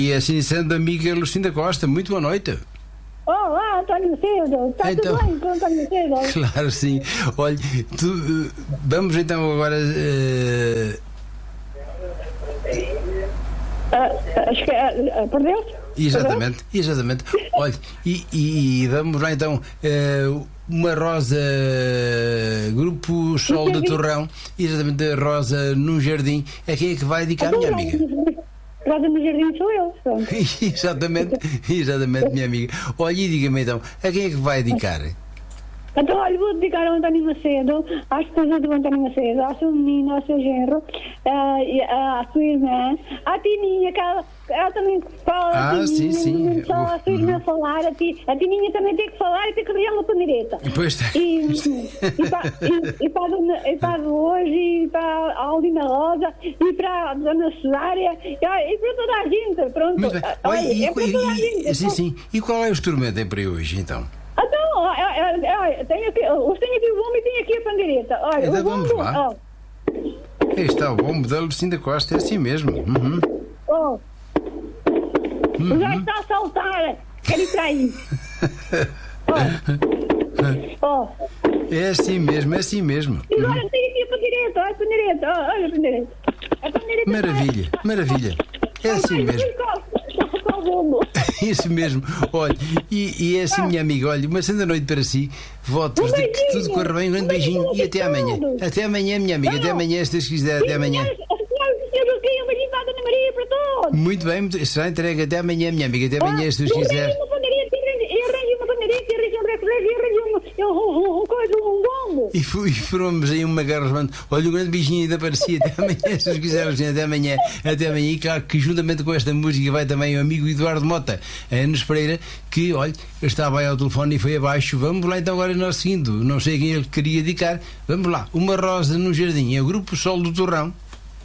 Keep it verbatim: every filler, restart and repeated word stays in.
e assim sendo amiga Lucinda Costa, muito boa noite. Olá, António Macedo, está Então, tudo bem com António Macedo? Claro, sim. Olha, tu, uh, vamos então agora. Uh... Uh, acho que uh, uh, perdeu-se? Exatamente, exatamente. Olha, e, e, e vamos lá então. Uh, uma Rosa, Grupo Sol do Torrão, exatamente, a Rosa no Jardim. A quem é que vai dedicar, minha amiga? Rosa no Jardim sou eu. Pronto. Exatamente, exatamente, minha amiga. Olha, e diga-me então, a quem é que vai dedicar? Então, olha, vou dedicar ao António Macedo, à esposa do António Macedo, ao seu menino, ao seu genro, uh, à sua irmã, à Tininha, que ela, ela também fala. Ah, a Tininha, sim, sim. Só a sua irmã uhum. falar, a, ti, a Tininha também tem que falar e tem que ligar uma pandeireta. Pois está. E, e, para, e, e, para a dona, e para a hoje, e para a Aldina Rosa, e para a Dona Cesária, e, e para toda a gente. Pronto. Muito bem. Olha, Olha, e, é para toda a gente. E, sim, sim. E qual é o instrumento aí para hoje, então? Então, olha, tenho aqui, eu tenho aqui o bombo e tenho aqui a pandeireta. Olha, então o bombo, vamos lá. Ó. Aí está o bombo da Lucinda Costa, é assim mesmo. Uhum. Oh. Uhum. Já está a saltar, quer ir para aí. Ó. Oh. É assim mesmo, é assim mesmo. E agora tem aqui a pandeireta, olha a pandeireta, olha a pandeireta. A pandeireta. Maravilha, está... maravilha. É assim mesmo. Isso mesmo. Olha, e, e é assim, minha amiga, olha, uma santa noite para si. Votos um de que tudo corra bem. Um grande beijinho, beijinho e até amanhã. Todos. Até amanhã, minha amiga. Não. Até amanhã, se Deus quiser. Até amanhã. Um beijinho para a Dona Maria para todos. Muito bem, muito, será entregue. Até amanhã, minha amiga. Até amanhã, se Deus quiser. E, fui, e formamos aí uma guerra. Olha, um grande beijinho ainda para si. Até amanhã, se os quiserem. Até amanhã. Até amanhã. E claro que juntamente com esta música vai também o amigo Eduardo Mota, Anos Pereira, que, olha, estava aí ao telefone e foi abaixo. Vamos lá então agora nós seguindo. Não sei quem ele queria dedicar. Vamos lá. Uma Rosa no Jardim. É o Grupo Sol do Torrão.